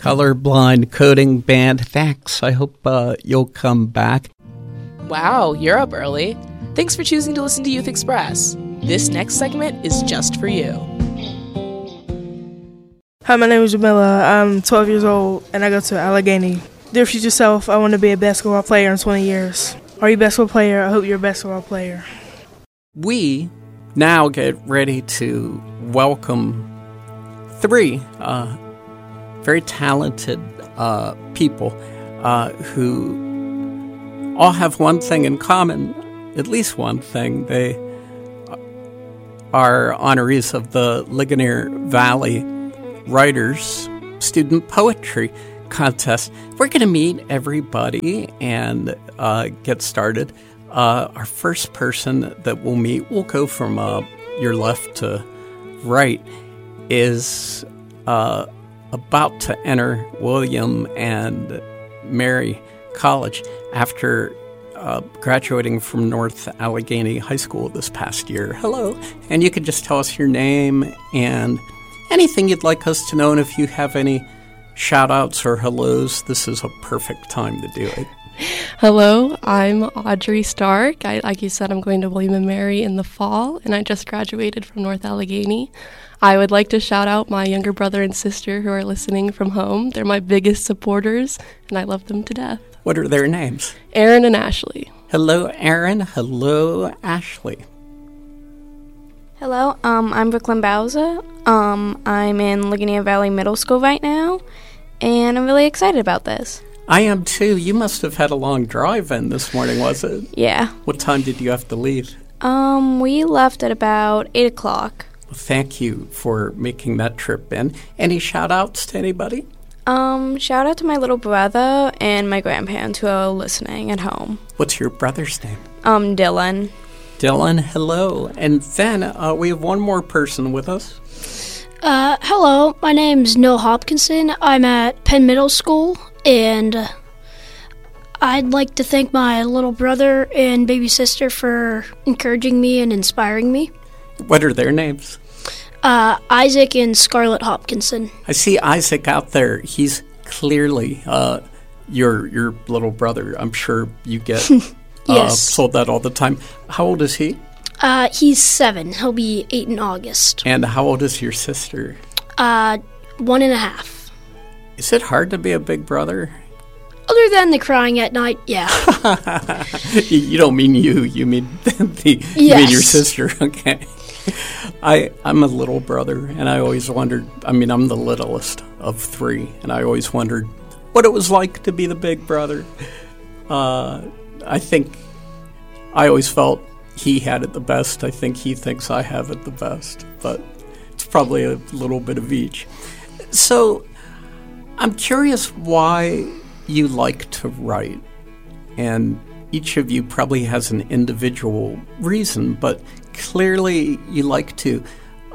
Colorblind Coding Band. Thanks. I hope you'll come back. Wow, you're up early. Thanks for choosing to listen to Youth Express. This next segment is just for you. Hi, my name is Jamila. I'm 12 years old, and I go to Allegheny. Dear future self, I want to be a basketball player in 20 years. Are you a basketball player? I hope you're a basketball player. We now get ready to welcome three very talented people who all have one thing in common, at least one thing. They are honorees of the Ligonier Valley Writers Student Poetry Contest. We're going to meet everybody and get started. Our first person that we'll meet, we'll go from your left to right, is about to enter William and Mary College after graduating from North Allegheny High School this past year. Hello. And you can just tell us your name and anything you'd like us to know. And if you have any shout-outs or hellos, this is a perfect time to do it. Hello, I'm Audrey Stark. Like you said, I'm going to William & Mary in the fall, and I just graduated from North Allegheny. I would like to shout out my younger brother and sister who are listening from home. They're my biggest supporters, and I love them to death. What are their names? Aaron and Ashley. Hello, Aaron. Hello, Ashley. Hello, I'm Brooklyn Bowser. I'm in Ligonier Valley Middle School right now, and I'm really excited about this. I am too. You must have had a long drive in this morning, was it? Yeah. What time did you have to leave? We left at about 8 o'clock. Well, thank you for making that trip in. Any shout-outs to anybody? Shout out to my little brother and my grandparents who are listening at home. What's your brother's name? Dylan. Dylan, hello. And then we have one more person with us. Hello, my name's Noah Hopkinson. I'm at Penn Middle School, and I'd like to thank my little brother and baby sister for encouraging me and inspiring me. What are their names? Isaac and Scarlett Hopkinson. I see Isaac out there. He's clearly your little brother. I'm sure you get Yes. told that all the time. How old is he? He's 7. He'll be 8 in August. And how old is your sister? 1.5. Is it hard to be a big brother? Other than the crying at night, yeah. You don't mean you. You mean you mean your sister. Okay. I'm a little brother, and I always wondered, I'm the littlest of 3, and I always wondered what it was like to be the big brother. I think I always felt he had it the best. I think he thinks I have it the best, but it's probably a little bit of each. So I'm curious why you like to write, and each of you probably has an individual reason, but clearly you like to.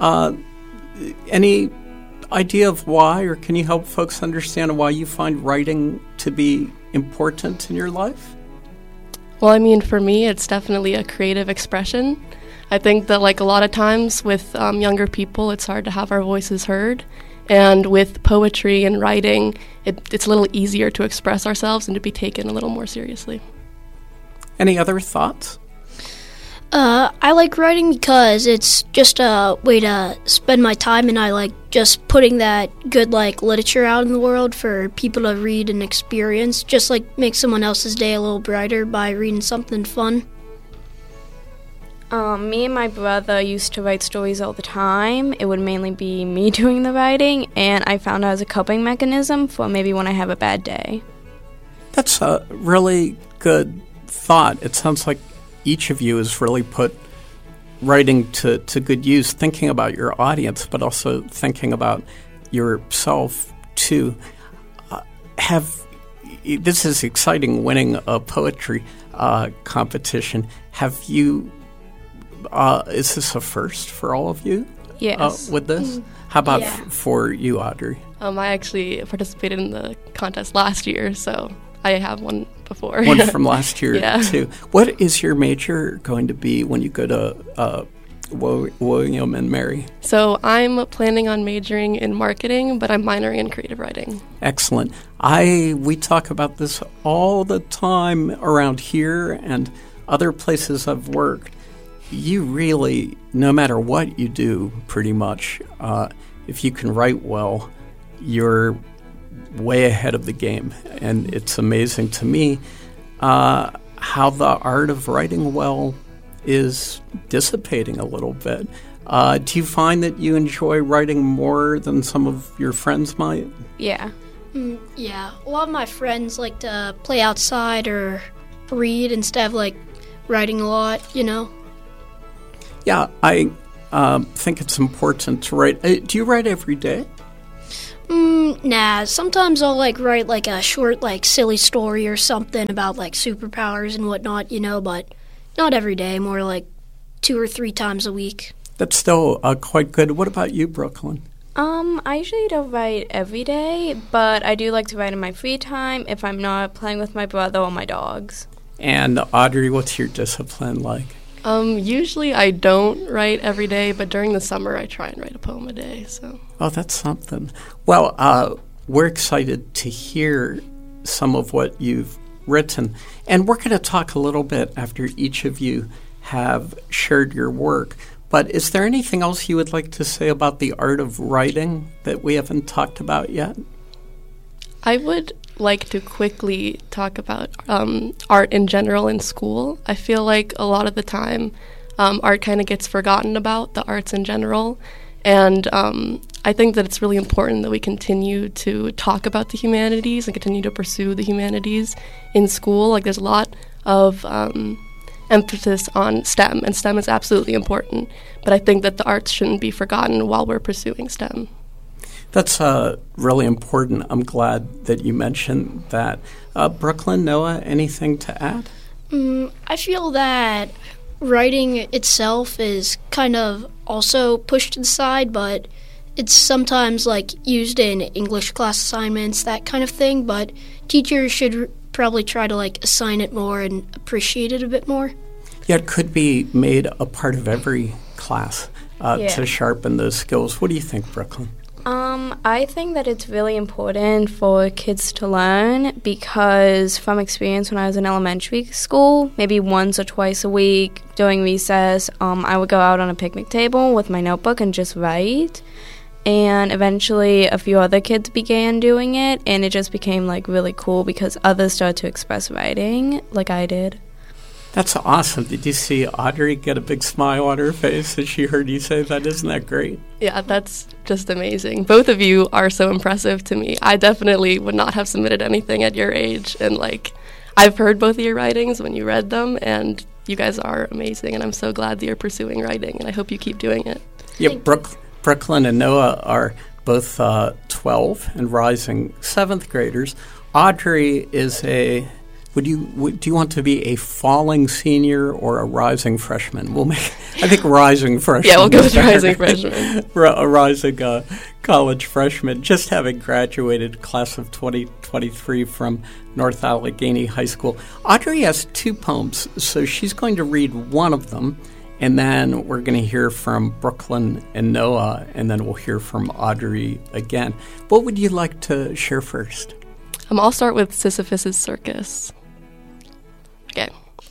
Any idea of why, or can you help folks understand why you find writing to be important in your life? Well, for me, it's definitely a creative expression. I think that, a lot of times with younger people, it's hard to have our voices heard. And with poetry and writing, it's a little easier to express ourselves and to be taken a little more seriously. Any other thoughts? I like writing because it's just a way to spend my time, and I like just putting that good literature out in the world for people to read and experience, just make someone else's day a little brighter by reading something fun. Me and my brother used to write stories all the time. It would mainly be me doing the writing, and I found it as a coping mechanism for maybe when I have a bad day. That's a really good thought. It sounds like each of you has really put writing to good use, thinking about your audience, but also thinking about yourself, too. This is exciting, winning a poetry competition. Have you... is this a first for all of you? Yes. With this? How about for you, Audrey? I actually participated in the contest last year, so I have one before. One from last year, Yeah. too. What is your major going to be when you go to William and Mary? So I'm planning on majoring in marketing, but I'm minoring in creative writing. Excellent. We talk about this all the time around here and other places I've worked. You really, no matter what you do, pretty much, if you can write well, you're way ahead of the game. And it's amazing to me how the art of writing well is dissipating a little bit. Do you find that you enjoy writing more than some of your friends might? Yeah. Yeah, a lot of my friends like to play outside or read instead of like writing a lot, you know? Yeah, I think it's important to write. Do you write every day? Nah, sometimes I'll like write like a short like silly story or something about like superpowers and whatnot, you know, but not every day, more like 2 or 3 times a week. That's still quite good. What about you, Brooklyn? I usually don't write every day, but I do like to write in my free time if I'm not playing with my brother or my dogs. And Audrey, what's your discipline like? Usually I don't write every day, but during the summer I try and write a poem a day. So. Oh, that's something. Well, we're excited to hear some of what you've written. And we're going to talk a little bit after each of you have shared your work. But is there anything else you would like to say about the art of writing that we haven't talked about yet? I would like to quickly talk about art in general in school. I feel like a lot of the time art kind of gets forgotten about, the arts in general. And I think that it's really important that we continue to talk about the humanities and continue to pursue the humanities in school. Like there's a lot of emphasis on STEM, and STEM is absolutely important. But I think that the arts shouldn't be forgotten while we're pursuing STEM. That's really important. I'm glad that you mentioned that. Brooklyn, Noah, anything to add? I feel that writing itself is kind of also pushed to the side, but it's sometimes like used in English class assignments, that kind of thing, but teachers should probably try to like assign it more and appreciate it a bit more. Yeah, it could be made a part of every class to sharpen those skills. What do you think, Brooklyn? I think that it's really important for kids to learn because from experience when I was in elementary school, maybe once or twice a week during recess, I would go out on a picnic table with my notebook and just write. And eventually a few other kids began doing it, and it just became like really cool because others started to express writing like I did. That's awesome. Did you see Audrey get a big smile on her face as she heard you say that? Isn't that great? Yeah, that's just amazing. Both of you are so impressive to me. I definitely would not have submitted anything at your age. And, like, I've heard both of your writings when you read them, and you guys are amazing. And I'm so glad that you're pursuing writing, and I hope you keep doing it. Yeah, Brooklyn and Noah are both 12 and rising 7th graders. Audrey is do you want to be a falling senior or a rising freshman? I think rising freshman. Yeah, we'll go with rising freshman. A rising college freshman, just having graduated class of 2023 from North Allegheny High School. Audrey has 2 poems, so she's going to read one of them, and then we're going to hear from Brooklyn and Noah, and then we'll hear from Audrey again. What would you like to share first? I'll start with Sisyphus's Circus. Okay.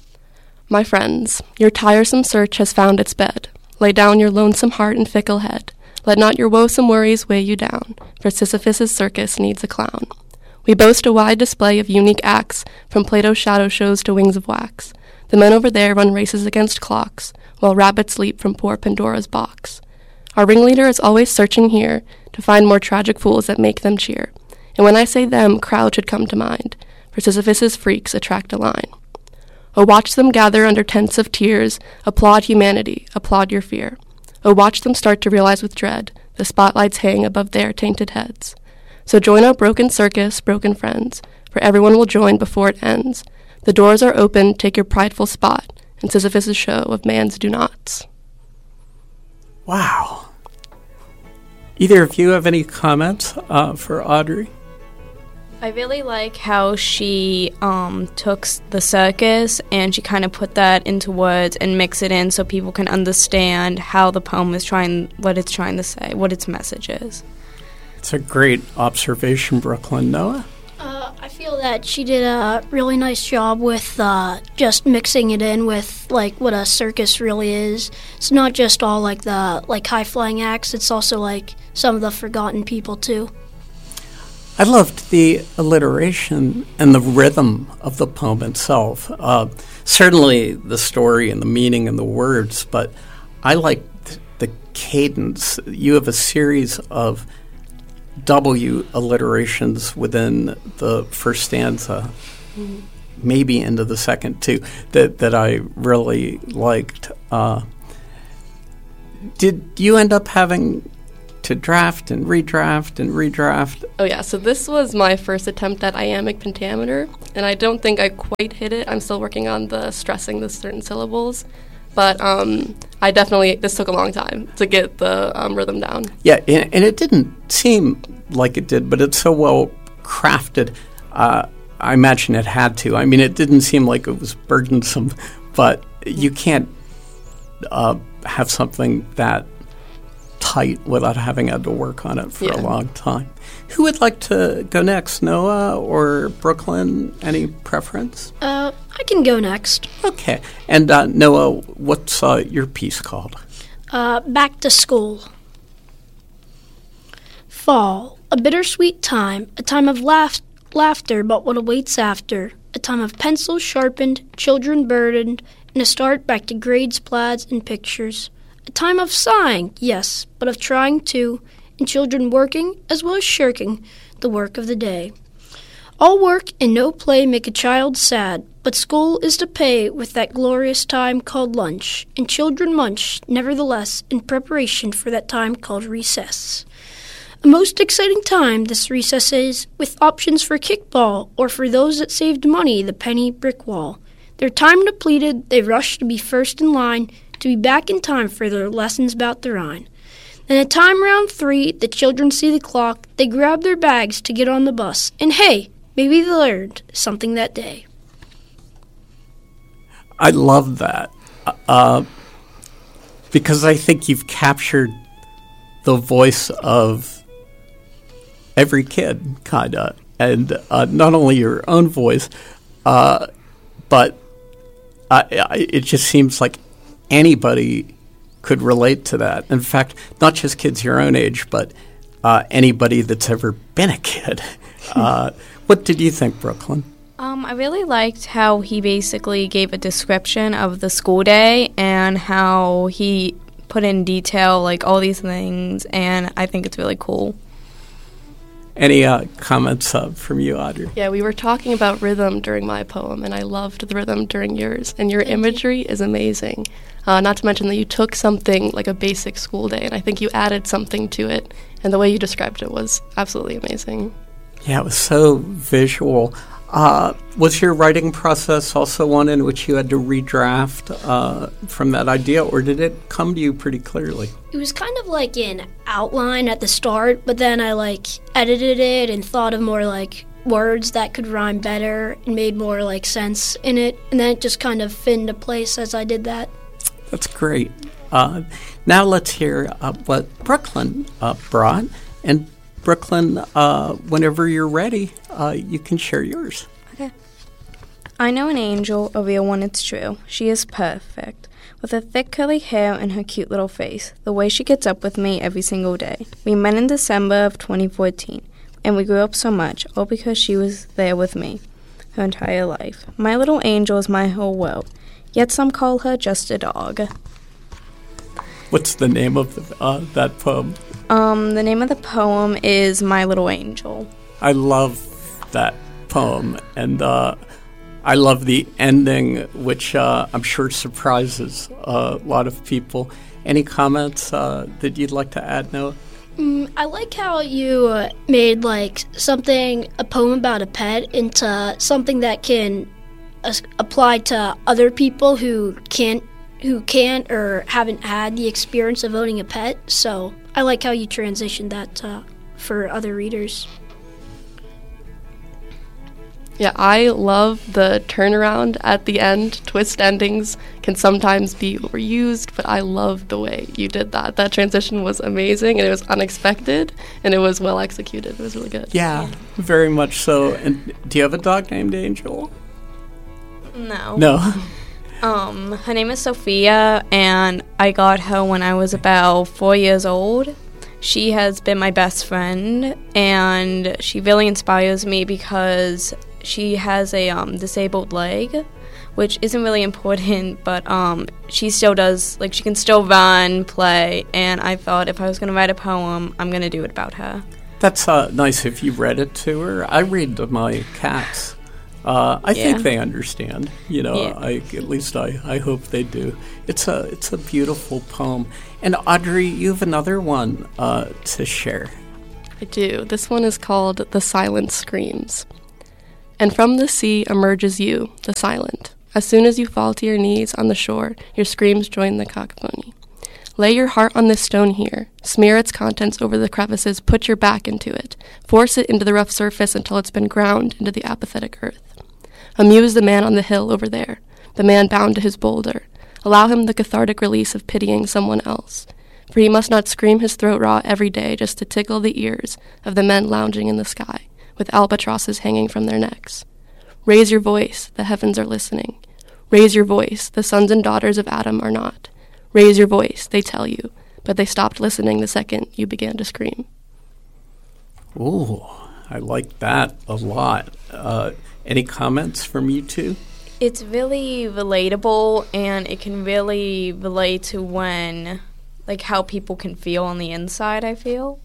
My friends, your tiresome search has found its bed. Lay down your lonesome heart and fickle head. Let not your woesome worries weigh you down, for Sisyphus's circus needs a clown. We boast a wide display of unique acts, from Plato's shadow shows to wings of wax. The men over there run races against clocks, while rabbits leap from poor Pandora's box. Our ringleader is always searching here to find more tragic fools that make them cheer. And when I say them, crowd should come to mind, for Sisyphus's freaks attract a line. Oh, watch them gather under tents of tears, applaud humanity, applaud your fear. Oh, watch them start to realize with dread the spotlights hang above their tainted heads. So join our broken circus, broken friends, for everyone will join before it ends. The doors are open, take your prideful spot in Sisyphus's show of man's do-nots. Wow. Either of you have any comments for Audrey? I really like how she took the circus and she kind of put that into words and mix it in so people can understand how the poem is what it's trying to say, what its message is. It's a great observation, Brooklyn. Noah? I feel that she did a really nice job with just mixing it in with like what a circus really is. It's not just all like the high flying acts. It's also like some of the forgotten people too. I loved the alliteration and the rhythm of the poem itself. Certainly the story and the meaning and the words, but I liked the cadence. You have a series of W alliterations within the first stanza, maybe into the second too, that I really liked. Did you end up having to draft and redraft? Oh yeah, so this was my first attempt at iambic pentameter, and I don't think I quite hit it. I'm still working on the stressing the certain syllables, but this took a long time to get the rhythm down. Yeah, and it didn't seem like it did, but it's so well crafted. I imagine it had to. I mean, it didn't seem like it was burdensome, but you can't have something that tight without having had to work on it for a long time. Who would like to go next, Noah or Brooklyn? Any preference? I can go next. Okay. And Noah, what's your piece called? Back to School. Fall, a bittersweet time, a time of laughter but what awaits after, a time of pencils sharpened, children burdened, and a start back to grades, plaids, and pictures. A time of sighing, yes, but of trying too, and children working as well as shirking the work of the day. All work and no play make a child sad, but school is to pay with that glorious time called lunch, and children munch, nevertheless, in preparation for that time called recess. A most exciting time this recess is, with options for kickball, or for those that saved money, the penny brick wall. Their time depleted, they rush to be first in line, to be back in time for their lessons about the Rhine. Then at time round 3, the children see the clock, they grab their bags to get on the bus, and hey, maybe they learned something that day. I love that because I think you've captured the voice of every kid, kind of, and not only your own voice, but it just seems like anybody could relate to that. In fact, not just kids your own age, but anybody that's ever been a kid. What did you think, Brooklyn? I really liked how he basically gave a description of the school day and how he put in detail like all these things, and I think it's really cool. Any comments from you, Audrey? Yeah, we were talking about rhythm during my poem, and I loved the rhythm during yours. And your imagery is amazing. Not to mention that you took something like a basic school day, and I think you added something to it. And the way you described it was absolutely amazing. Yeah, it was so visual. Was your writing process also one in which you had to redraft from that idea, or did it come to you pretty clearly? It was kind of like an outline at the start, but then I edited it and thought of more words that could rhyme better and made more sense in it, and then it just kind of fit into place as I did that. That's great. Now let's hear what Brooklyn brought. And Brooklyn, whenever you're ready, you can share yours. Okay. I know an angel, a real one, it's true. She is perfect, with her thick curly hair and her cute little face, the way she gets up with me every single day. We met in December of 2014, and we grew up so much, all because she was there with me her entire life. My little angel is my whole world, yet some call her just a dog. What's the name of that poem? The name of the poem is My Little Angel. I love that poem, and I love the ending, which I'm sure surprises a lot of people. Any comments that you'd like to add, Noah? I like how you made a poem about a pet into something that can apply to other people who can't or haven't had the experience of owning a pet. So I like how you transitioned that for other readers. Yeah, I love the turnaround at the end. Twist endings can sometimes be overused, but I love the way you did that. That transition was amazing, and it was unexpected, and it was well executed. It was really good. Yeah, very much so. And do you have a dog named Angel? No. No. Her name is Sophia, and I got her when I was about 4 years old. She has been my best friend, and she really inspires me because she has a disabled leg, which isn't really important, but she still does, like, she can still run, play, and I thought if I was going to write a poem, I'm going to do it about her. That's nice if you read it to her. I read to my cats. I think they understand. You know, at least I hope they do. It's a beautiful poem. And Audrey, you have another one to share. I do. This one is called The Silent Screams. And from the sea emerges you, the silent. As soon as you fall to your knees on the shore, your screams join the cacophony. Lay your heart on this stone here. Smear its contents over the crevices. Put your back into it. Force it into the rough surface until it's been ground into the apathetic earth. Amuse the man on the hill over there, the man bound to his boulder. Allow him the cathartic release of pitying someone else. For he must not scream his throat raw every day just to tickle the ears of the men lounging in the sky, with albatrosses hanging from their necks. Raise your voice, the heavens are listening. Raise your voice, the sons and daughters of Adam are not. Raise your voice, they tell you, but they stopped listening the second you began to scream. Ooh, I like that a lot. Any comments from you two? It's really relatable, and it can really relate to when, like, how people can feel on the inside, I feel.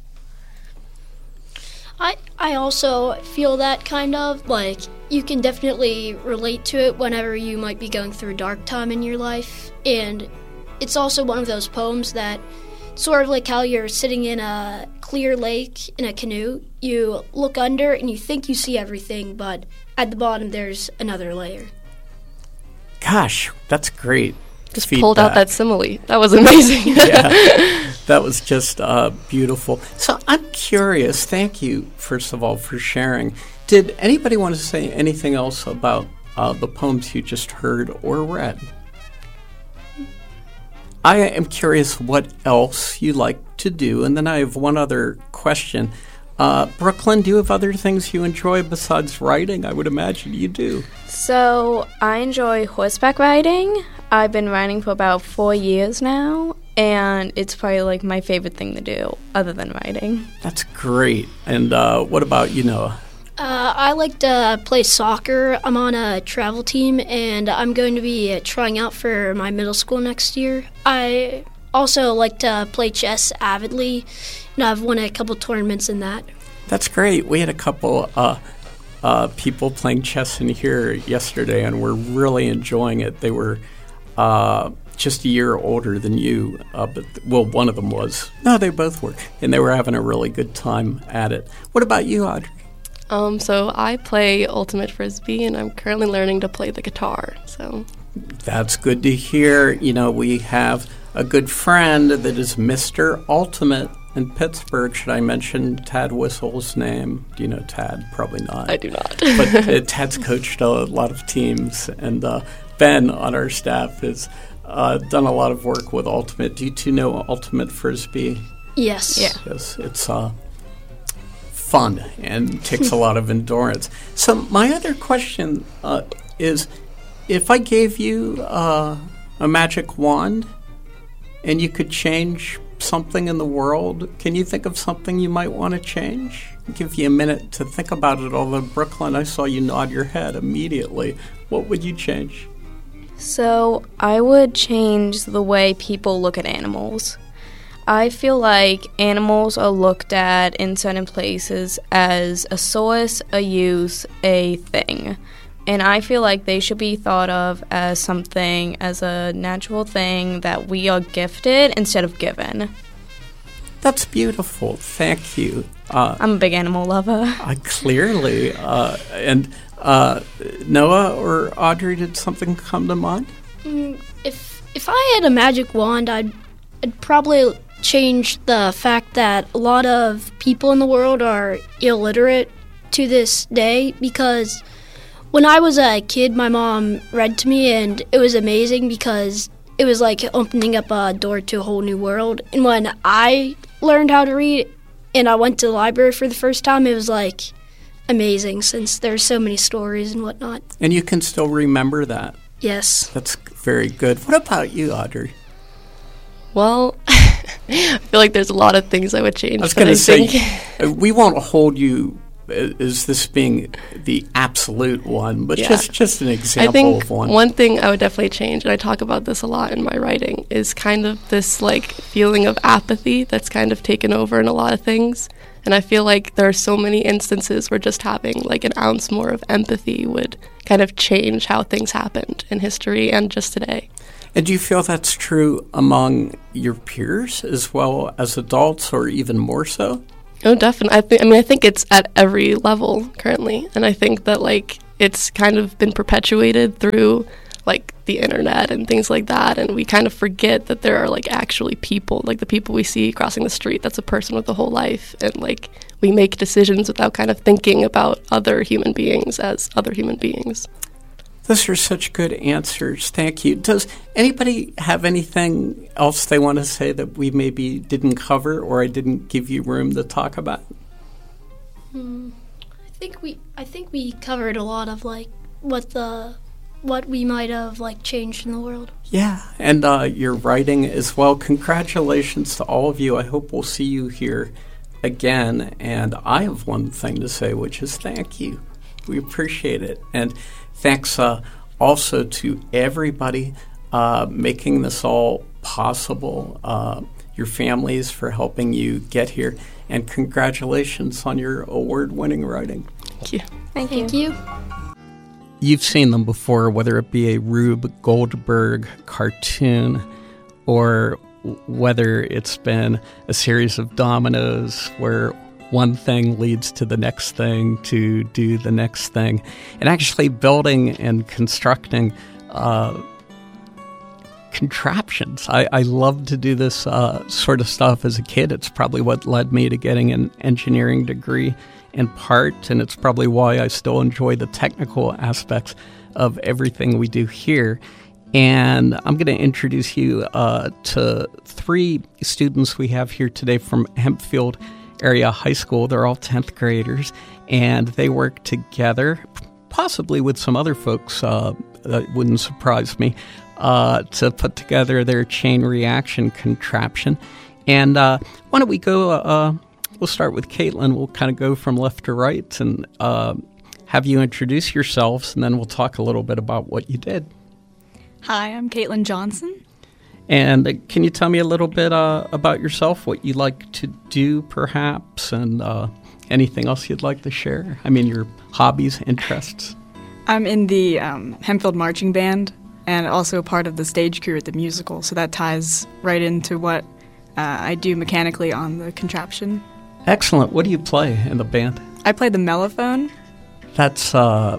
I also feel that kind of, like, you can definitely relate to it whenever you might be going through a dark time in your life. And it's also one of those poems that, sort of like how you're sitting in a clear lake in a canoe, you look under and you think you see everything, but at the bottom there's another layer. Gosh, that's great. Just feedback. Pulled out that simile. That was amazing. Yeah, that was just beautiful. So I'm curious, thank you, first of all, for sharing. Did anybody want to say anything else about the poems you just heard or read? I am curious what else you like to do, and then I have one other question. Brooklyn, do you have other things you enjoy besides writing? I would imagine you do. So I enjoy horseback riding. I've been riding for about 4 years now, and it's probably like my favorite thing to do other than riding. That's great. And what about you, Noah? I like to play soccer. I'm on a travel team, and I'm going to be trying out for my middle school next year. I also like to play chess avidly, and I've won a couple tournaments in that. That's great. We had a couple people playing chess in here yesterday, and we're really enjoying it. They were just a year older than you, but one of them was. No, they both were, and they were having a really good time at it. What about you, Audrey? So I play Ultimate Frisbee, and I'm currently learning to play the guitar. So that's good to hear. You know, we have a good friend that is Mr. Ultimate in Pittsburgh. Should I mention Tad Whistle's name? Do you know Tad? Probably not. I do not. But Tad's coached a lot of teams, and Ben on our staff has done a lot of work with Ultimate. Do you two know Ultimate Frisbee? Yes. Yeah. Yes, it's fun and takes a lot of endurance. So my other question is, if I gave you a magic wand and you could change something in the world, can you think of something you might want to change? I'll give you a minute to think about it, although Brooklyn, I saw you nod your head immediately. What would you change? So I would change the way people look at animals. I feel like animals are looked at in certain places as a source, a use, a thing. And I feel like they should be thought of as something, as a natural thing that we are gifted instead of given. That's beautiful. Thank you. I'm a big animal lover. Clearly. And Noah or Audrey, did something come to mind? If I had a magic wand, I'd probably change the fact that a lot of people in the world are illiterate to this day, because When I was a kid, my mom read to me, and it was amazing because it was like opening up a door to a whole new world. And when I learned how to read and I went to the library for the first time, it was like amazing since there's so many stories and whatnot. And you can still remember that. Yes. That's very good. What about you, Audrey? Well, I feel like there's a lot of things I would change. I was going to say, we won't hold you as this being the absolute one, but just an example I think of one. One thing I would definitely change, and I talk about this a lot in my writing, is kind of this like feeling of apathy that's kind of taken over in a lot of things. And I feel like there are so many instances where just having like an ounce more of empathy would kind of change how things happened in history and just today. And do you feel that's true among your peers as well as adults, or even more so? Oh, definitely. I think it's at every level currently, and I think that like it's kind of been perpetuated through like the internet and things like that, and we kind of forget that there are like actually people, like the people we see crossing the street. That's a person with a whole life, and like we make decisions without kind of thinking about other human beings as other human beings. Those are such good answers. Thank you. Does anybody have anything else they want to say that we maybe didn't cover or I didn't give you room to talk about? I think we covered a lot of like what we might have like changed in the world. Yeah, and your writing as well. Congratulations to all of you. I hope we'll see you here again. And I have one thing to say, which is thank you. We appreciate it. And thanks also to everybody making this all possible, your families for helping you get here, and congratulations on your award-winning writing. Thank you. Thank you. You've seen them before, whether it be a Rube Goldberg cartoon or whether it's been a series of dominoes where one thing leads to the next thing to do the next thing. And actually building and constructing contraptions. I love to do this sort of stuff as a kid. It's probably what led me to getting an engineering degree in part, and it's probably why I still enjoy the technical aspects of everything we do here. And I'm going to introduce you to 3 students we have here today from Hempfield Area High School. They're all 10th graders, and they work together, possibly with some other folks, that wouldn't surprise me, to put together their chain reaction contraption. And why don't we go, we'll start with Caitlin. We'll kind of go from left to right and have you introduce yourselves, and then we'll talk a little bit about what you did. Hi, I'm Caitlin Johnson. And can you tell me a little bit about yourself, what you like to do, perhaps, and anything else you'd like to share? I mean, your hobbies, interests. I'm in the Hempfield Marching Band and also part of the stage crew at the musical, so that ties right into what I do mechanically on the contraption. Excellent. What do you play in the band? I play the mellophone. That's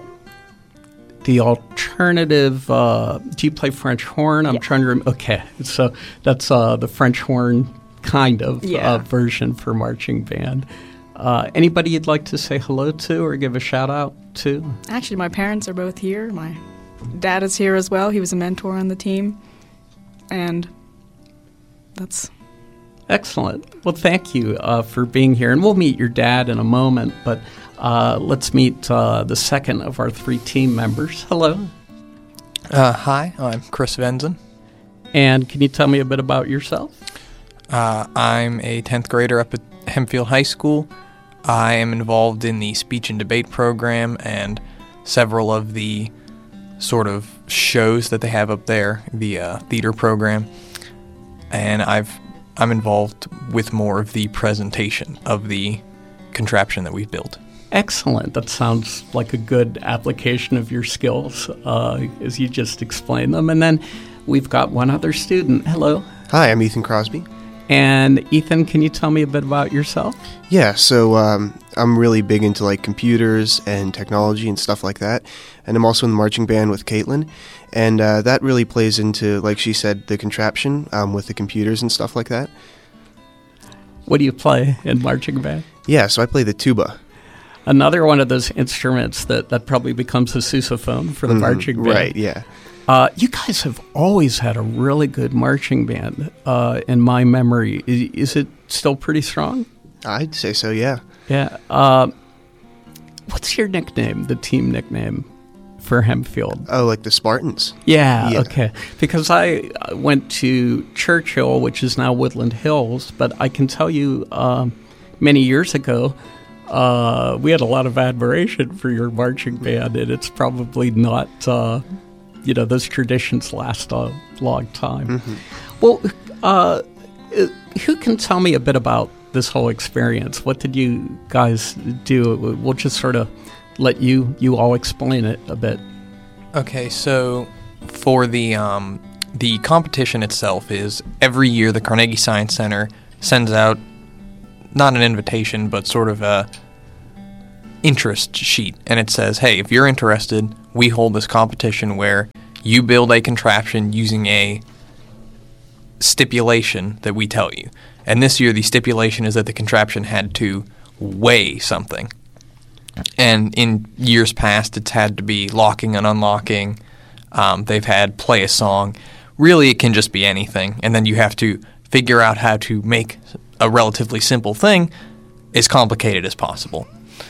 the alternative. Do you play French horn? I'm trying to remember. Okay, so that's the French horn kind of version for marching band. Anybody you'd like to say hello to or give a shout out to? Actually, my parents are both here. My dad is here as well. He was a mentor on the team. And that's... Excellent. Well, thank you for being here. And we'll meet your dad in a moment, but let's meet the second of our 3 team members. Hello. Hi, I'm Chris Venzen. And can you tell me a bit about yourself? I'm a 10th grader up at Hempfield High School. I am involved in the speech and debate program and several of the sort of shows that they have up there, the theater program. And I'm involved with more of the presentation of the contraption that we've built. Excellent. That sounds like a good application of your skills as you just explained them. And then we've got one other student. Hello. Hi, I'm Ethan Crosby. And Ethan, can you tell me a bit about yourself? Yeah, so I'm really big into like computers and technology and stuff like that. And I'm also in the marching band with Caitlin. And that really plays into, like she said, the contraption with the computers and stuff like that. What do you play in marching band? Yeah, so I play the tuba. another one of those instruments that probably becomes a sousaphone for the marching band. Right, yeah. You guys have always had a really good marching band, in my memory. Is it still pretty strong? I'd say so, yeah. Yeah. What's your nickname, the team nickname for Hempfield? Oh, like the Spartans? Yeah, okay. Because I went to Churchill, which is now Woodland Hills, but I can tell you many years ago, we had a lot of admiration for your marching band, and it's probably not, those traditions last a long time. Well, who can tell me a bit about this whole experience? What did you guys do? We'll just sort of let you all explain it a bit. Okay, so for the competition itself is every year the Carnegie Science Center sends out not an invitation, but sort of a interest sheet, and it says, hey, if you're interested, we hold this competition where you build a contraption using a stipulation that we tell you. And this year the stipulation is that the contraption had to weigh something. And in years past, it's had to be locking and unlocking. They've had play a song. Really, it can just be anything. And then you have to figure out how to make a relatively simple thing as complicated as possible.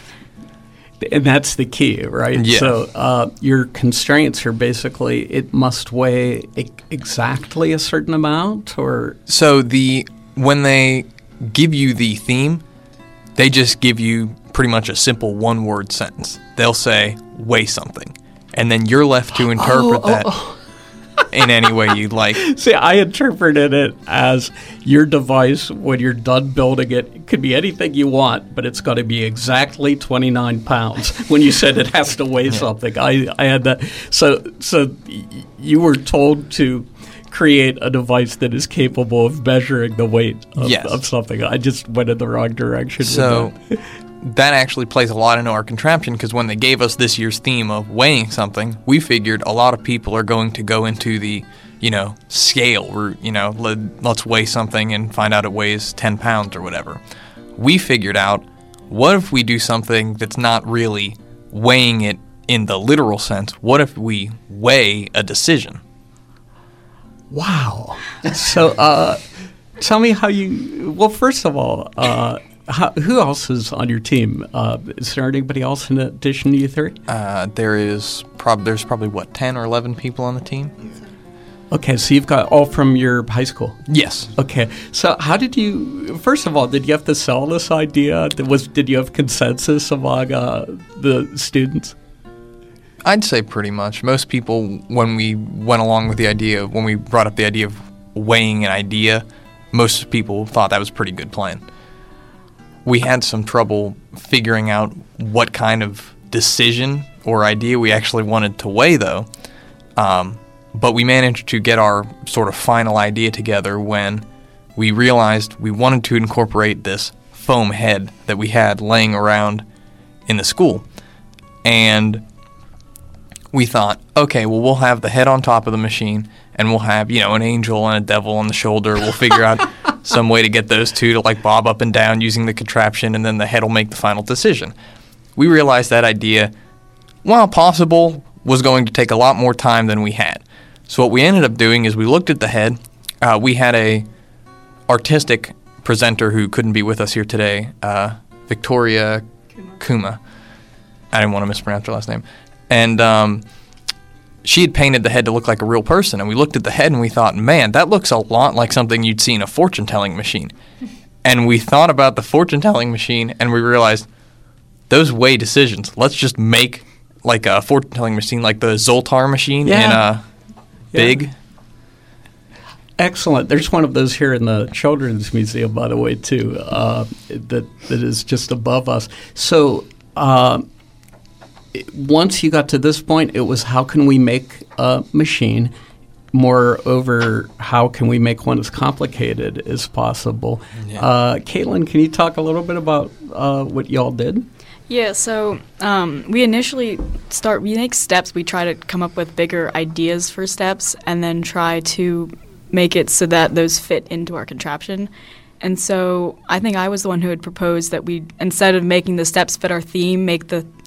And that's the key, right? Yeah. So your constraints are basically it must weigh exactly a certain amount, or so when they give you the theme, they just give you pretty much a simple one-word sentence. They'll say weigh something, and then you're left to interpret that in any way you'd like. See, I interpreted it as your device, when you're done building it could be anything you want, but it's got to be exactly 29 pounds. When you said it has to weigh something, I had that. So you were told to create a device that is capable of measuring the weight of something. I just went in the wrong direction. So with that actually plays a lot into our contraption, because when they gave us this year's theme of weighing something, we figured a lot of people are going to go into the, scale route, let's weigh something and find out it weighs 10 pounds or whatever. We figured out, what if we do something that's not really weighing it in the literal sense? What if we weigh a decision? Wow. So tell me how you, well, first of all, who else is on your team? Is there anybody else in addition to you three? There's probably 10 or 11 people on the team. Okay, so you've got all from your high school? Yes. Okay, so how did you, first of all, did you have to sell this idea? Did you have consensus among the students? I'd say pretty much. Most people, when we went along with the idea, when we brought up the idea of weighing an idea, most people thought that was a pretty good plan. We had some trouble figuring out what kind of decision or idea we actually wanted to weigh, though. But we managed to get our sort of final idea together when we realized we wanted to incorporate this foam head that we had laying around in the school. And we thought, okay, well, we'll have the head on top of the machine, and we'll have, an angel and a devil on the shoulder. We'll figure out some way to get those two to, bob up and down using the contraption, and then the head will make the final decision. We realized that idea, while possible, was going to take a lot more time than we had. So what we ended up doing is we looked at the head. We had a artistic presenter who couldn't be with us here today, Victoria Kuma. I didn't want to mispronounce her last name. And she had painted the head to look like a real person, and we looked at the head and we thought, man, that looks a lot like something you'd see in a fortune-telling machine. And we thought about the fortune-telling machine, and we realized those weigh decisions. Let's just make a fortune-telling machine like the Zoltar machine in Big. Excellent. There's one of those here in the Children's Museum, by the way, too, that is just above us. So once you got to this point, it was how can we make a machine? Moreover, how can we make one as complicated as possible? Yeah. Caitlin, can you talk a little bit about what y'all did? Yeah, so we initially we make steps. We try to come up with bigger ideas for steps and then try to make it so that those fit into our contraption. And so I think I was the one who had proposed that we, instead of making the steps fit our theme, make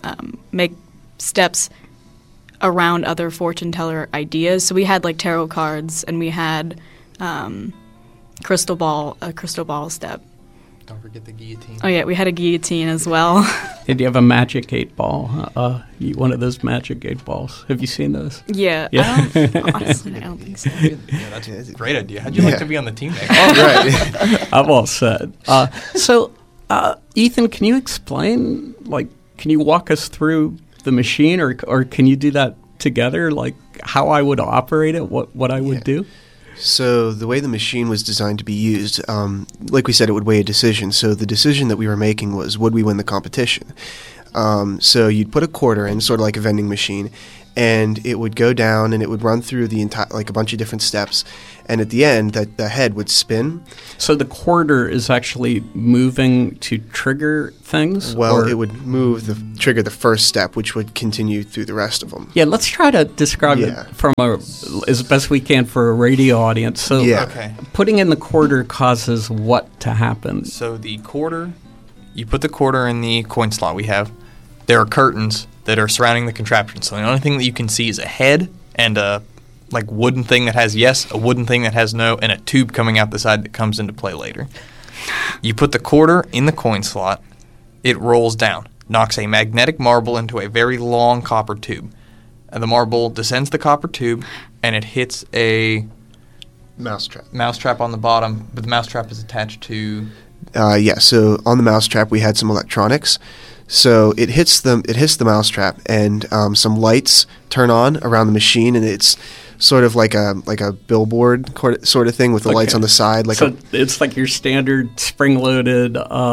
steps around other fortune teller ideas. So we had like tarot cards, and we had a crystal ball step. Don't forget the guillotine. Oh yeah, we had a guillotine as well. Did you have a magic 8-ball? One of those magic 8-balls. Have you seen those? Yeah. Honestly, I don't think so. Yeah, that's a great idea. How'd you like to be on the team next? All right. I'm all set. So, Ethan, can you explain, can you walk us through the machine, or can you do that together, how I would operate it, what I would do? So the way the machine was designed to be used, like we said, it would weigh a decision. So the decision that we were making was, would we win the competition? So you'd put a quarter in, sort of like a vending machine, and it would go down and it would run through the entire, a bunch of different steps. And at the end, the head would spin. So the quarter is actually moving to trigger things? Well, it would trigger the first step, which would continue through the rest of them. Yeah, let's try to describe it from as best we can for a radio audience. So putting in the quarter causes what to happen? So the quarter, you put the quarter in the coin slot we have. There are curtains that are surrounding the contraption. So the only thing that you can see is a head and a wooden thing that has yes, a wooden thing that has no, and a tube coming out the side that comes into play later. You put the quarter in the coin slot, it rolls down, knocks a magnetic marble into a very long copper tube. And the marble descends the copper tube, and it hits a mousetrap on the bottom, but the mousetrap is attached to... so on the mousetrap we had some electronics. So it hits the mousetrap, and some lights turn on around the machine, and it's sort of like a billboard sort of thing with the lights on the side. It's like your standard spring-loaded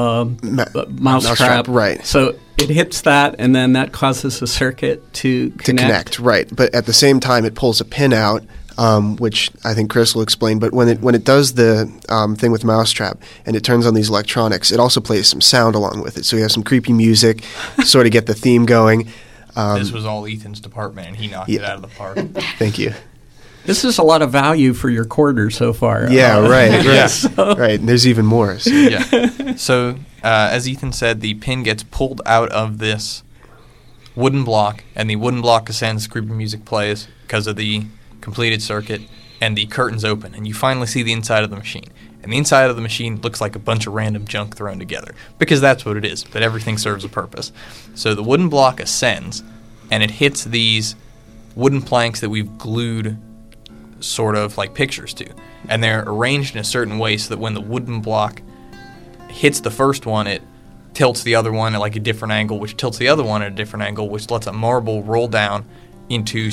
mousetrap. Right. So it hits that, and then that causes the circuit to connect. Right. But at the same time, it pulls a pin out, which I think Chris will explain. But when it does the thing with Mousetrap and it turns on these electronics, it also plays some sound along with it. So you have some creepy music, sort of get the theme going. This was all Ethan's department, and he knocked it out of the park. Thank you. This is a lot of value for your quarter so far. Yeah, right. Right. And there's even more. So. Yeah. So as Ethan said, the pin gets pulled out of this wooden block, and the wooden block ascends, creepy music plays because of the completed circuit, and the curtains open, and you finally see the inside of the machine. And the inside of the machine looks like a bunch of random junk thrown together, because that's what it is, but everything serves a purpose. So the wooden block ascends, and it hits these wooden planks that we've glued sort of like pictures to. And they're arranged in a certain way so that when the wooden block hits the first one, it tilts the other one at like a different angle, which tilts the other one at a different angle, which lets a marble roll down into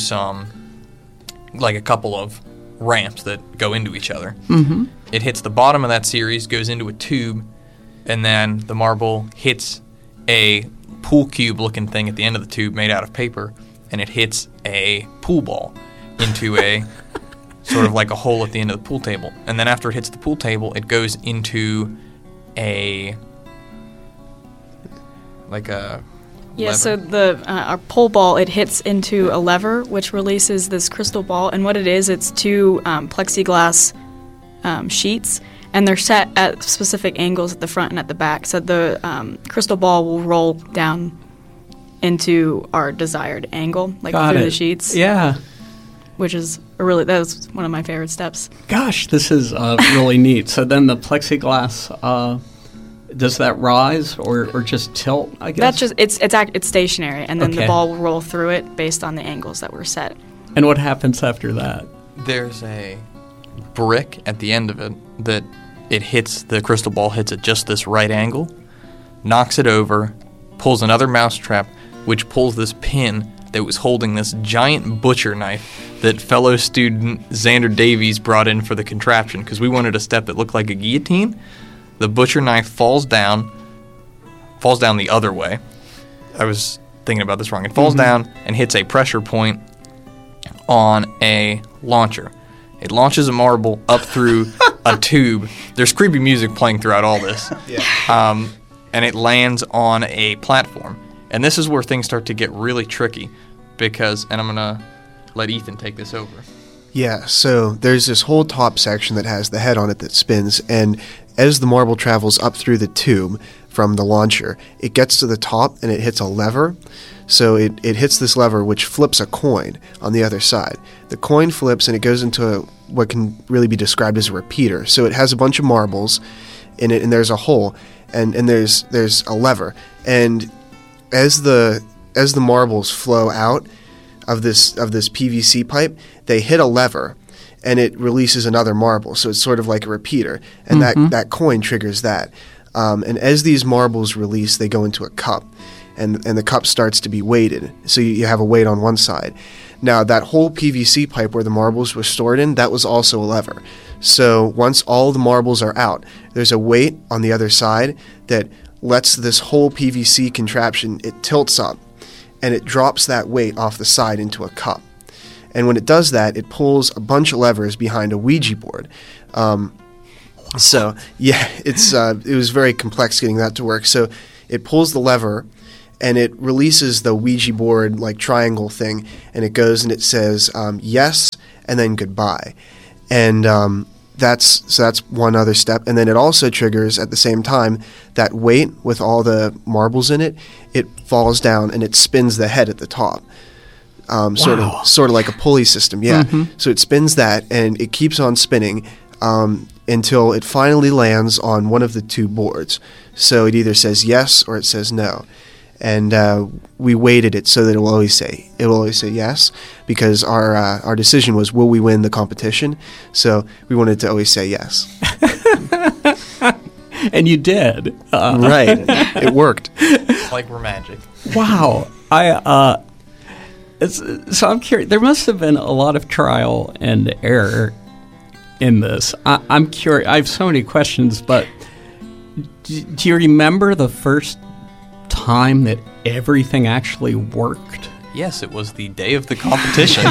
a couple of ramps that go into each other. Mm-hmm. It hits the bottom of that series, goes into a tube, and then the marble hits a pool cube looking thing at the end of the tube made out of paper, and it hits a pool ball into a sort of like a hole at the end of the pool table. And then after it hits the pool table, it goes into a lever. So our pole ball, it hits into a lever, which releases this crystal ball. And what it is, it's two plexiglass sheets, and they're set at specific angles at the front and at the back. So the crystal ball will roll down into our desired angle, through the sheets. Yeah. Which is that was one of my favorite steps. Gosh, this is really neat. So then the plexiglass... does that rise or just tilt, I guess? That's just it's stationary, and then the ball will roll through it based on the angles that were set. And what happens after that? There's a brick at the end of it that the crystal ball hits at just this right angle, knocks it over, pulls another mousetrap, which pulls this pin that was holding this giant butcher knife that fellow student Xander Davies brought in for the contraption, because we wanted a step that looked like a guillotine. The butcher knife falls down the other way. I was thinking about this wrong. It falls down and hits a pressure point on a launcher. It launches a marble up through a tube. There's creepy music playing throughout all this. Yeah. And it lands on a platform. And this is where things start to get really tricky, because, and I'm going to let Ethan take this over. Yeah, so there's this whole top section that has the head on it that spins, and as the marble travels up through the tube from the launcher, it gets to the top and it hits a lever. So it hits this lever which flips a coin on the other side. The coin flips and it goes into what can really be described as a repeater. So it has a bunch of marbles in it, and there's a hole, and there's a lever. And as the marbles flow out of this PVC pipe, they hit a lever, and it releases another marble. So it's sort of like a repeater, and that coin triggers that. And as these marbles release, they go into a cup, and the cup starts to be weighted. So you have a weight on one side. Now, that whole PVC pipe where the marbles were stored in, that was also a lever. So once all the marbles are out, there's a weight on the other side that lets this whole PVC contraption, it tilts up, and it drops that weight off the side into a cup. And when it does that, it pulls a bunch of levers behind a Ouija board. So, yeah, it was very complex getting that to work. So it pulls the lever, and it releases the Ouija board like triangle thing, and it goes and it says yes and then goodbye. And that's one other step. And then it also triggers at the same time that weight with all the marbles in it. It falls down and it spins the head at the top. Sort of like a pulley system. Yeah. So it spins that, and it keeps on spinning until it finally lands on one of the two boards. So it either says yes or it says no. And we weighted it so that it will always say yes, because our decision was, will we win the competition? So we wanted to always say yes. And you did. Right. It worked. It's like we're magic. Wow. So I'm curious. There must have been a lot of trial and error in this. I'm curious. I have so many questions, but do you remember the first time that everything actually worked? Yes, it was the day of the competition.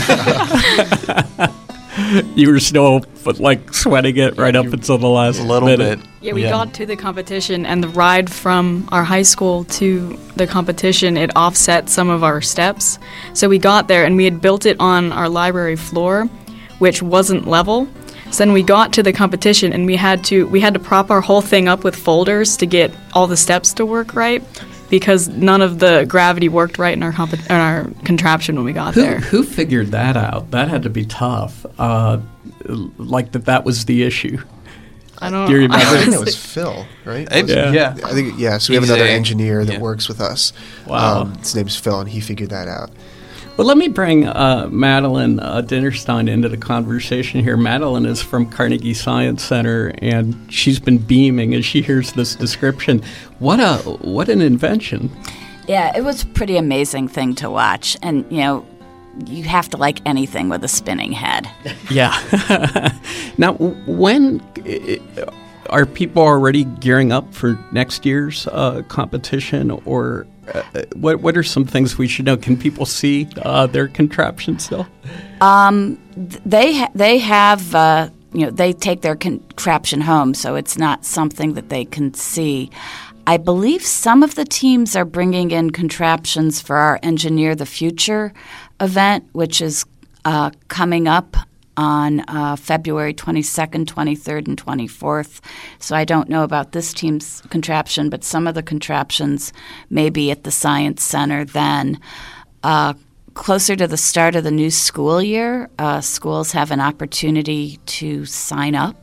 You were still sweating it right up until the last little minute. bit. Yeah, we got to the competition, and the ride from our high school to the competition, it offset some of our steps. So we got there, and we had built it on our library floor, which wasn't level. So then we got to the competition, and we had to prop our whole thing up with folders to get all the steps to work right, because none of the gravity worked right in our contraption when we got there. Who figured that out? That had to be tough. That was the issue. I don't know. Do you remember? I think it was Phil, right? Yeah. I think, yeah. So we have another engineer that works with us. Wow. His name's Phil, and he figured that out. Well, let me bring Madeline Dinnerstein into the conversation here. Madeline is from Carnegie Science Center, and she's been beaming as she hears this description. What an invention! Yeah, it was a pretty amazing thing to watch, and you have to like anything with a spinning head. Yeah. Now, when are people already gearing up for next year's competition, or what are some things we should know? Can people see their contraption still? They have they take their contraption home, so it's not something that they can see. I believe some of the teams are bringing in contraptions for our Engineer the Future event, which is coming up on February 22nd, 23rd, and 24th. So I don't know about this team's contraption, but some of the contraptions may be at the Science Center then. Closer to the start of the new school year, schools have an opportunity to sign up.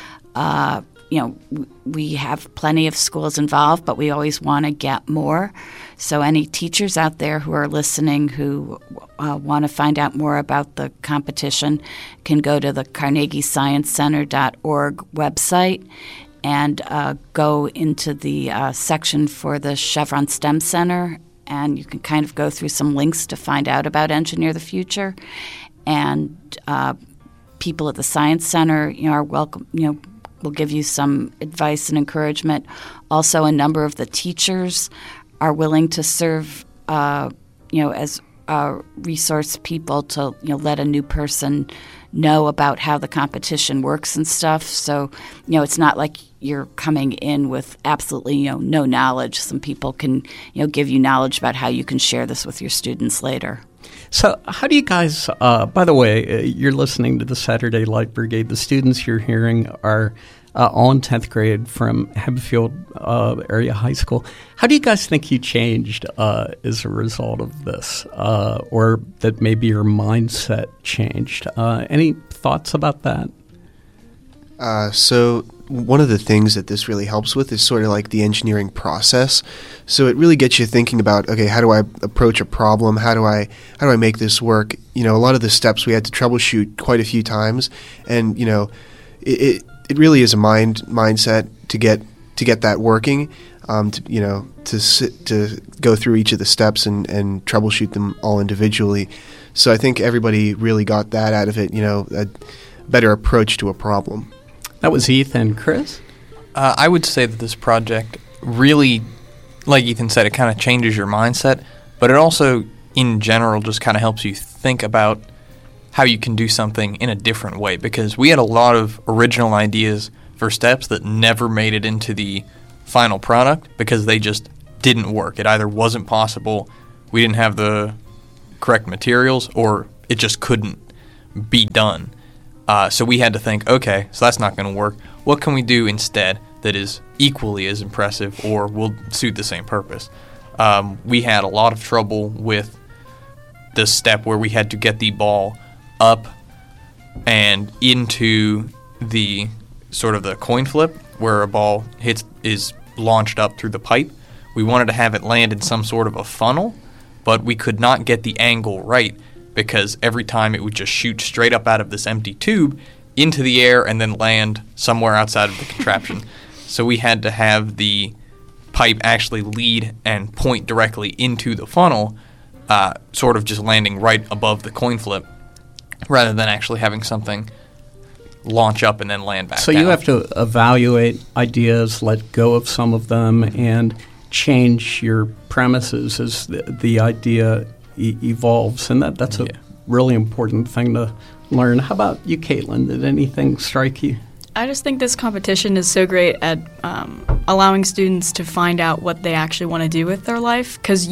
We have plenty of schools involved, but we always want to get more. So any teachers out there who are listening who want to find out more about the competition can go to the CarnegieScienceCenter.org website and go into the section for the Chevron STEM Center, and you can kind of go through some links to find out about Engineer the Future. And people at the Science Center, are welcome. Will give you some advice and encouragement. Also, a number of the teachers are willing to serve, as resource people to, let a new person know about how the competition works and stuff. So, it's not like you're coming in with absolutely, no knowledge. Some people can, give you knowledge about how you can share this with your students later. So how do you guys, by the way, you're listening to the Saturday Light Brigade. The students you're hearing are all in 10th grade from Hempfield Area High School. How do you guys think you changed as a result of this, or that maybe your mindset changed? Any thoughts about that? So one of the things that this really helps with is sort of like the engineering process. So it really gets you thinking about, okay, how do I approach a problem? How do I make this work? You know, a lot of the steps we had to troubleshoot quite a few times, and you know, it really is a mindset to get that working. To go through each of the steps and troubleshoot them all individually. So I think everybody really got that out of it. You know, a better approach to a problem. That was Ethan. Chris? I would say that this project really, like Ethan said, it kind of changes your mindset, but it also, in general, just kind of helps you think about how you can do something in a different way, because we had a lot of original ideas for steps that never made it into the final product because they just didn't work. It either wasn't possible, we didn't have the correct materials, or it just couldn't be done. So we had to think, okay, so that's not going to work. What can we do instead that is equally as impressive or will suit the same purpose? We had a lot of trouble with this step where we had to get the ball up and into the sort of the coin flip where a ball is launched up through the pipe. We wanted to have it land in some sort of a funnel, but we could not get the angle right, because every time it would just shoot straight up out of this empty tube into the air and then land somewhere outside of the contraption. So we had to have the pipe actually lead and point directly into the funnel, sort of just landing right above the coin flip, rather than actually having something launch up and then land back So down. you have to evaluate ideas, let go of some of them, and change your premises as the idea evolves, and that's a really important thing to learn. How about you, Caitlin? Did anything strike you? I just think this competition is so great at allowing students to find out what they actually want to do with their life, because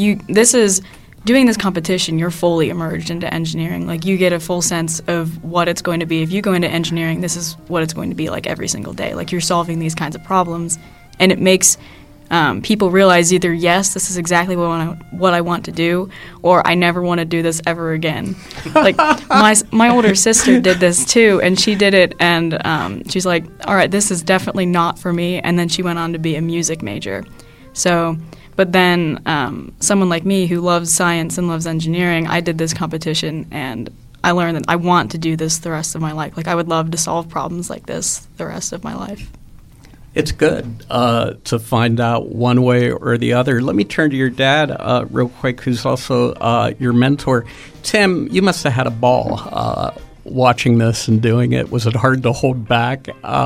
doing this competition, you're fully immersed into engineering. Like, you get a full sense of what it's going to be. If you go into engineering, this is what it's going to be like every single day. Like, you're solving these kinds of problems, and it makes people realize either, yes, this is exactly what I want to do, or I never want to do this ever again. Like, my older sister did this too, and she did it, and she's like, all right, this is definitely not for me, and then she went on to be a music major. So, but then someone like me who loves science and loves engineering, I did this competition, and I learned that I want to do this the rest of my life. Like, I would love to solve problems like this the rest of my life. It's good to find out one way or the other. Let me turn to your dad real quick, who's also your mentor. Tim, you must have had a ball watching this and doing it. Was it hard to hold back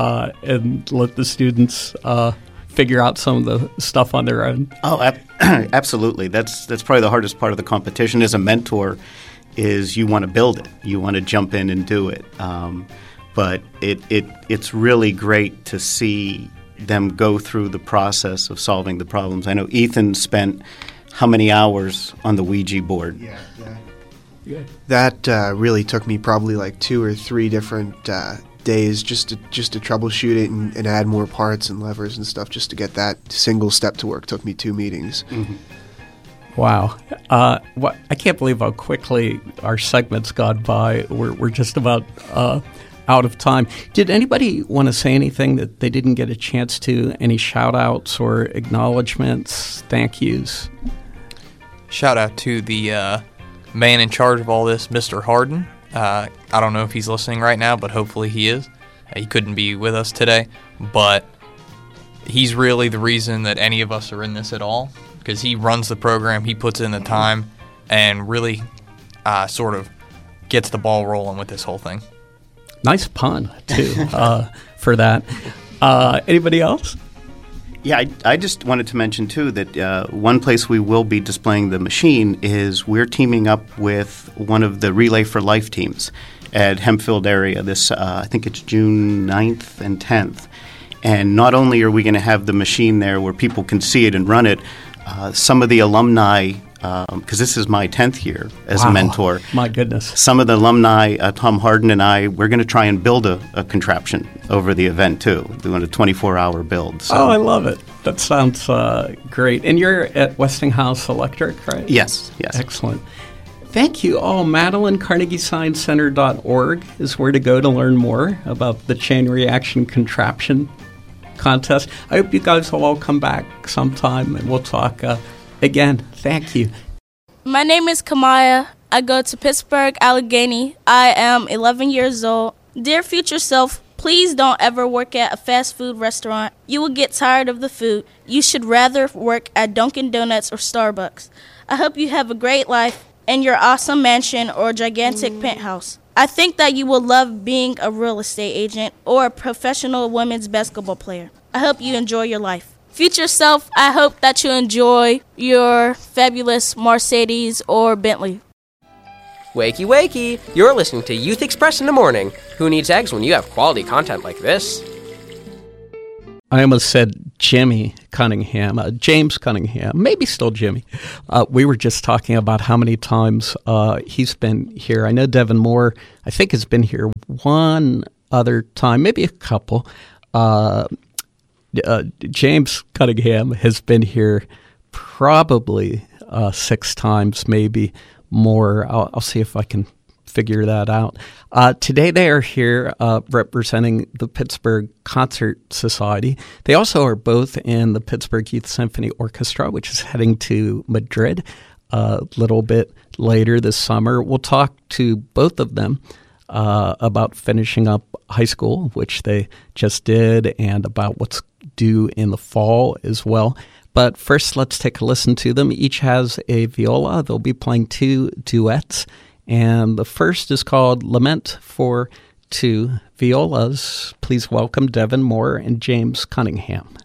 and let the students figure out some of the stuff on their own? Oh, absolutely. That's probably the hardest part of the competition as a mentor, is you want to build it. You want to jump in and do it. But it's really great to see them go through the process of solving the problems. I know Ethan spent how many hours on the Ouija board? Yeah. That really took me probably like 2 or 3 different days just to troubleshoot it and add more parts and levers and stuff just to get that single step to work. Took me 2 meetings. Mm-hmm. Wow. I can't believe how quickly our segment's gone by. We're just about out of time. Did anybody want to say anything that they didn't get a chance to? Any shout-outs or acknowledgments, thank yous? Shout out to the man in charge of all this, Mr. Harden. I don't know if he's listening right now, but hopefully he is. He couldn't be with us today, but he's really the reason that any of us are in this at all, because he runs the program, he puts in the time, and really sort of gets the ball rolling with this whole thing. Nice pun, too, for that. Anybody else? Yeah, I just wanted to mention, too, that one place we will be displaying the machine is we're teaming up with one of the Relay for Life teams at Hempfield area. This, I think it's June 9th and 10th. And not only are we going to have the machine there where people can see it and run it, some of the alumni because this is my 10th year as a mentor. My goodness. Some of the alumni, Tom Harden and I, we're going to try and build a contraption over the event, too, doing a 24-hour build. So. Oh, I love it. That sounds great. And you're at Westinghouse Electric, right? Yes. Excellent. Thank you all. MadeleineCarnegieScienceCenter.org is where to go to learn more about the Chain Reaction Contraption Contest. I hope you guys will all come back sometime and we'll talk again. Thank you. My name is Kamaya. I go to Pittsburgh, Allegheny. I am 11 years old. Dear future self, please don't ever work at a fast food restaurant. You will get tired of the food. You should rather work at Dunkin' Donuts or Starbucks. I hope you have a great life in your awesome mansion or gigantic penthouse. I think that you will love being a real estate agent or a professional women's basketball player. I hope you enjoy your life. Future self, I hope that you enjoy your fabulous Mercedes or Bentley. Wakey, wakey! You're listening to Youth Express in the morning. Who needs eggs when you have quality content like this? I almost said Jimmy Cunningham, James Cunningham, maybe still Jimmy. We were just talking about how many times he's been here. I know Devin Moore, I think, has been here one other time, maybe a couple. James Cunningham has been here probably 6 times, maybe more. I'll see if I can figure that out. Today they are here representing the Pittsburgh Concert Society. They also are both in the Pittsburgh Youth Symphony Orchestra, which is heading to Madrid a little bit later this summer. We'll talk to both of them about finishing up high school, which they just did, and about what's due in the fall as well. But first, let's take a listen to them. Each has a viola. They'll be playing 2 duets. And the first is called Lament for 2 Violas. Please welcome Devin Moore and James Cunningham.